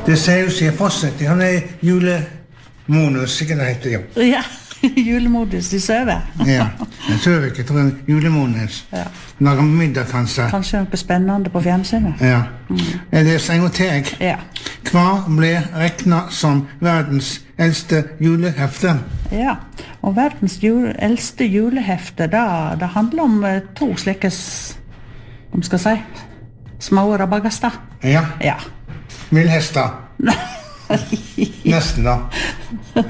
Det ser jo seg fortsatt. Han julemonus, ikke det heter jo. Ja, julemodus, de søver. Ja, jeg tror ikke, jeg tror julemonus. Ja. Lager middag, kanskje. Kanskje noe spennende på fjernsynet. Ja. Jeg leser en gang til, jeg. Ja. Hva ble regnet som verdens eldste julehefte? Ja, og verdens eldste julehefte, det handler om to slike, om skal si, små rabagaster. Ja. Ja. Villhester. Nesten da.